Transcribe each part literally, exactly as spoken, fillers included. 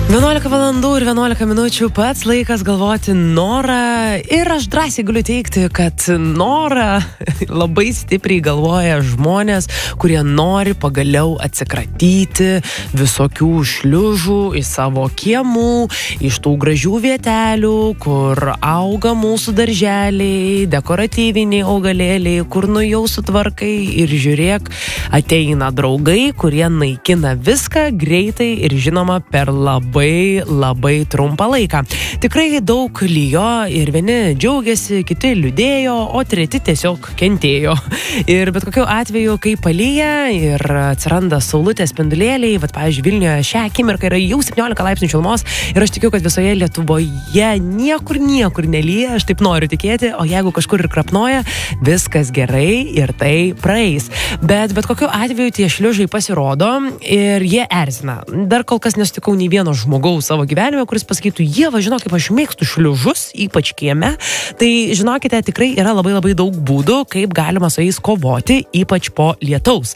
vienuolika valandų ir vienuolika minučių pats laikas galvoti norą ir aš drąsiai galiu teikti, kad norą labai stipriai galvoja žmonės, kurie nori pagaliau atsikratyti visokių šliužų į savo kiemų, iš tų gražių vietelių, kur auga mūsų darželiai, dekoratyviniai augalėliai, kur nu jau sutvarkai ir žiūrėk, ateina draugai, kurie naikina viską greitai ir žinoma per labai labai, labai trumpą laiką. Tikrai daug lyjo ir vieni džiaugiasi, kiti liūdėjo, o treti tiesiog kentėjo. Ir bet kokiu atveju, kai palyja ir atsiranda saulutės spindulėliai, vat pavyzdžiui, Vilniuje šią akimirką yra jau septyniolika laipsnių šilumos ir aš tikiu, kad visoje Lietuvoje niekur, niekur nelyja, aš taip noriu tikėti, o jeigu kažkur ir krapnoja, viskas gerai ir tai praeis. Bet bet kokiu atveju tie šliužai pasirodo ir jie erzina. Dar kol kas nesutikau nei vieno žmogaus savo gyvenime, kuris pasakytų, Ieva, žinok, kaip aš mėgstu šliužus, ypač kieme, tai žinokite, tikrai yra labai labai daug būdų, kaip galima su jais kovoti, ypač po lietaus.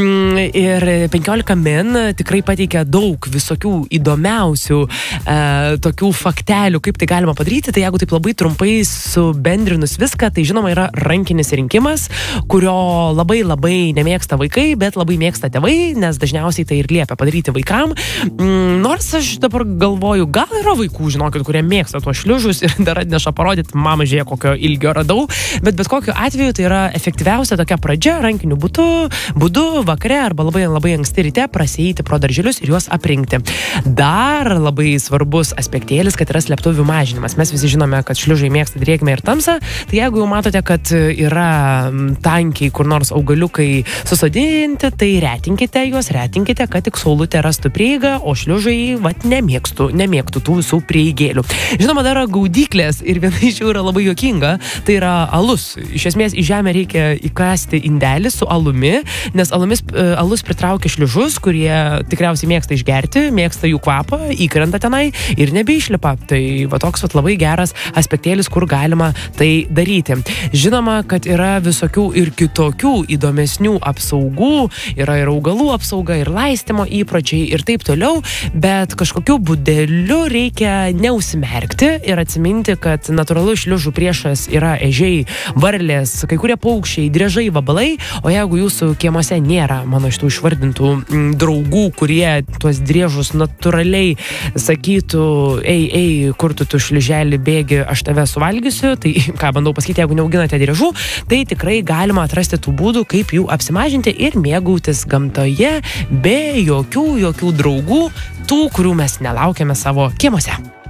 Ir penkiolika min tikrai pateikia daug visokių įdomiausių e, tokių faktelių, kaip tai galima padaryti. Tai jeigu taip labai trumpai subendrinus viską, tai žinoma yra rankinis rinkimas, kurio labai labai nemėgsta vaikai, bet labai mėgsta tėvai, nes dažniausiai tai ir liepia padaryti vaikam. Nors aš dabar galvoju, gal yra vaikų, žinokit, kurie mėgsta tuos šliužus ir dar atneša parodyti, mama, žiūrėk, kokio ilgio radau, bet bet kokiu atveju tai yra efektyviausia tokia pradžia rankiniu būdu, būdu vakare arba labai labai anksti ryte prasieiti pro darželius ir juos aprinkti. Dar labai svarbus aspektėlis, kad yra slėptuvių mažinimas. Mes visi žinome, kad šliužai mėgsta drėgmę ir tamsą, tai jeigu jau matote, kad yra tankiai kur nors augaliukai susodinti, tai retinkite juos, retinkite, kad tik saulutė rastų prieigą, o šliužai vat nemėgstu, nemėgtų tų visų prieigėlių. Žinoma, dar yra gaudyklės ir viena iš jų yra labai juokinga, tai yra alus. Iš esmės į žemę reikia įkasti indelį su alumi, nes alumis, alus pritraukia šliužus, kurie tikriausiai mėgsta išgerti, mėgsta jų kvapą, įkrenta tenai ir nebeišlipa. Tai va toks vat labai geras aspektėlis, kur galima tai daryti. Žinoma, kad yra visokių ir kitokių įdomesnių apsaugų, yra ir augalų apsauga, ir laistymo įpročiai ir taip toliau, bet kažkokiu būdeliu reikia neužsimerkti ir atsiminti, kad natūralus šliužų priešas yra ežiai, varlės, kai kurie paukščiai, driežai, vabalai, o jeigu jūsų kiemuose nėra mano šitų išvardintų m, draugų, kurie tuos driežus natūraliai sakytų, ei, ei, kur tu tu šliuželį bėgi, aš tave suvalgysiu, tai ką bandau pasakyti, jeigu neauginate driežų, tai tikrai galima atrasti tų būdų, kaip jų apsimažinti ir mėgautis gamtoje be jokių, jokių draugų, tų, kurių mes nelaukiame savo kiemuose.